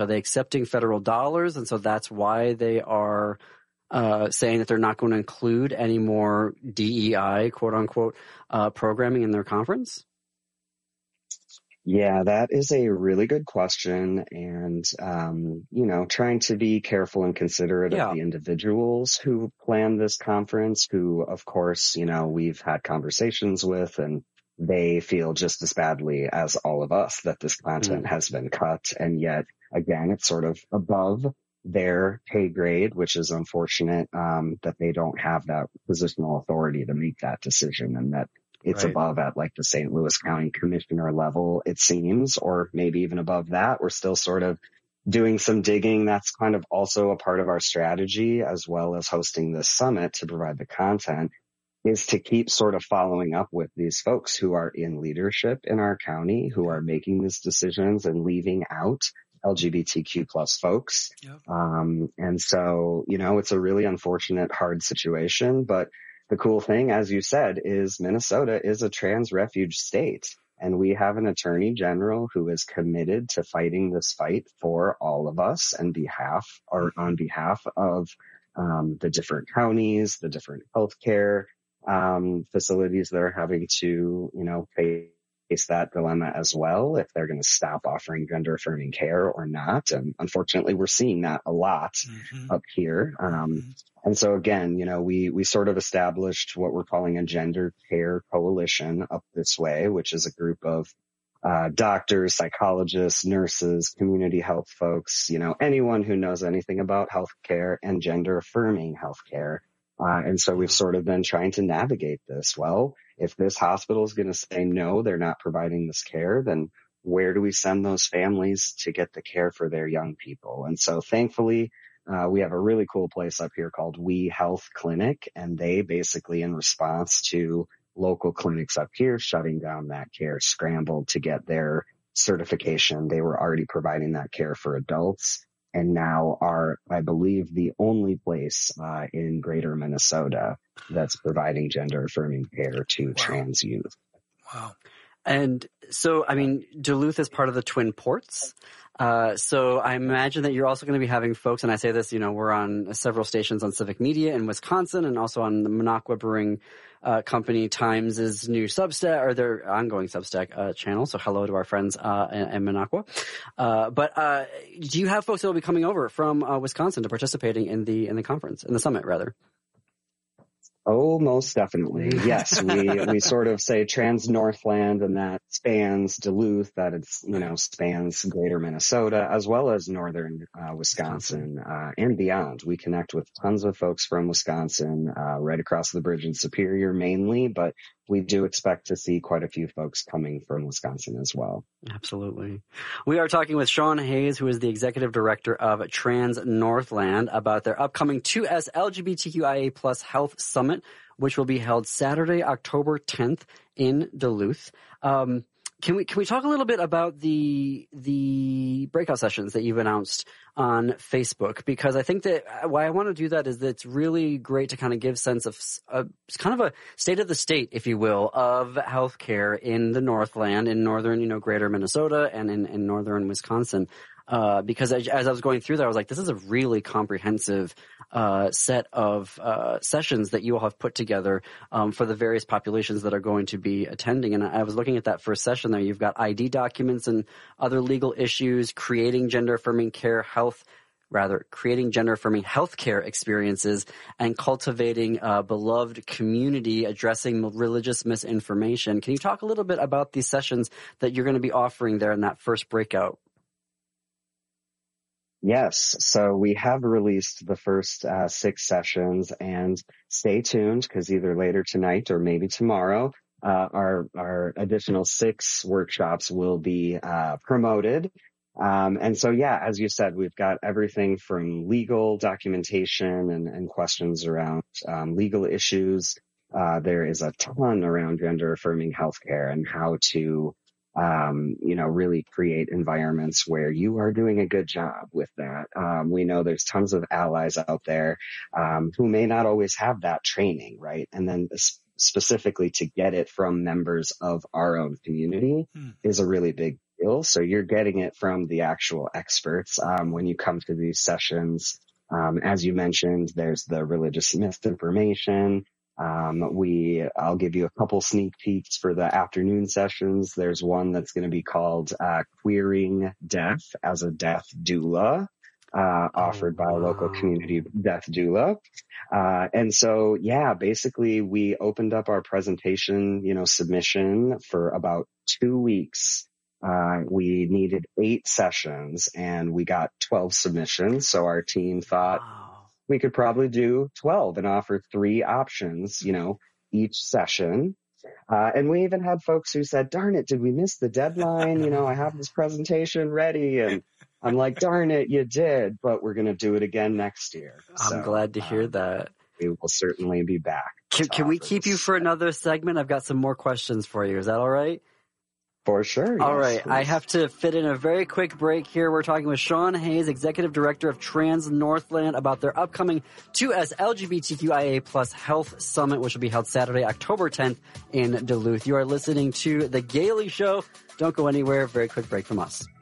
Are they accepting federal dollars? And so that's why they are saying that they're not going to include any more DEI, quote unquote, programming in their conference? Yeah, that is a really good question. And, trying to be careful and considerate of the individuals who plan this conference, who, of course, we've had conversations with, and they feel just as badly as all of us that this content has been cut. And yet, again, it's sort of above their pay grade, which is unfortunate, that they don't have that positional authority to make that decision, and that it's above at like the St. Louis County Commissioner level, it seems, or maybe even above that. We're still sort of doing some digging. That's kind of also a part of our strategy, as well as hosting this summit to provide the content, is to keep sort of following up with these folks who are in leadership in our county, who are making these decisions and leaving out LGBTQ plus folks. And so, it's a really unfortunate, hard situation. But the cool thing, as you said, is Minnesota is a trans refuge state. And we have an attorney general who is committed to fighting this fight for all of us on behalf of the different counties, the different healthcare facilities that are having to, face that dilemma as well, if they're going to stop offering gender affirming care or not. And unfortunately, we're seeing that a lot up here. And so again, we sort of established what we're calling a gender care coalition up this way, which is a group of doctors, psychologists, nurses, community health folks, anyone who knows anything about healthcare and gender affirming healthcare. And so we've sort of been trying to navigate this. Well, if this hospital is going to say no, they're not providing this care, then where do we send those families to get the care for their young people? And so thankfully, we have a really cool place up here called We Health Clinic, and they basically, in response to local clinics up here shutting down that care, scrambled to get their certification. They were already providing that care for adults, and now are, I believe, the only place in greater Minnesota that's providing gender affirming care to trans youth. Wow. And so, Duluth is part of the Twin Ports. So I imagine that you're also going to be having folks, and I say this, we're on several stations on Civic Media in Wisconsin, and also on the Minocqua Brewing Company Times' new Substack, or their ongoing Substack channel. So hello to our friends in Minocqua. But do you have folks that will be coming over from Wisconsin to participating in the conference, in the summit rather? Oh, most definitely. Yes. We sort of say Trans Northland, and that spans Duluth, that it's, spans greater Minnesota, as well as northern Wisconsin, and beyond. We connect with tons of folks from Wisconsin, right across the bridge in Superior mainly, but we do expect to see quite a few folks coming from Wisconsin as well. Absolutely. We are talking with Sean Hayes, who is the executive director of Trans Northland, about their upcoming 2S LGBTQIA plus Health Summit, which will be held Saturday, October 10th in Duluth. Can we talk a little bit about the breakout sessions that you've announced on Facebook? Because I think that why I want to do that is that it's really great to kind of give sense of kind of a state of the state, if you will, of healthcare in the Northland, in northern, greater Minnesota, and in northern Wisconsin. Because as I was going through that, I was like, this is a really comprehensive set of sessions that you all have put together for the various populations that are going to be attending. And I was looking at that first session there. You've got ID documents and other legal issues, creating gender-affirming healthcare experiences, and cultivating a beloved community, addressing religious misinformation. Can you talk a little bit about these sessions that you're going to be offering there in that first breakout? Yes. So we have released the first 6 sessions, and stay tuned, because either later tonight or maybe tomorrow, our additional 6 workshops will be promoted. And so, as you said, we've got everything from legal documentation and questions around legal issues. There is a ton around gender affirming healthcare and how to really create environments where you are doing a good job with that. We know there's tons of allies out there who may not always have that training, right? And then specifically to get it from members of our own community is a really big deal. So you're getting it from the actual experts when you come to these sessions. As you mentioned, there's the religious misinformation. I'll give you a couple sneak peeks for the afternoon sessions. There's one that's going to be called Queering Death as a Death Doula, offered by a local community death doula. And so, yeah, basically we opened up our presentation, submission for about 2 weeks. We needed 8 sessions and we got 12 submissions. So our team thought we could probably do 12 and offer 3 options, each session. And we even had folks who said, darn it, did we miss the deadline? I have this presentation ready. And I'm like, darn it, you did, but we're going to do it again next year. I'm glad to hear that. We will certainly be back. Can we keep you for another segment? I've got some more questions for you. Is that all right? For sure. All right. Please. I have to fit in a very quick break here. We're talking with Sean Hayes, Executive Director of Trans Northland, about their upcoming 2S LGBTQIA Plus Health Summit, which will be held Saturday, October 10th in Duluth. You are listening to The Gailey Show. Don't go anywhere. Very quick break from us.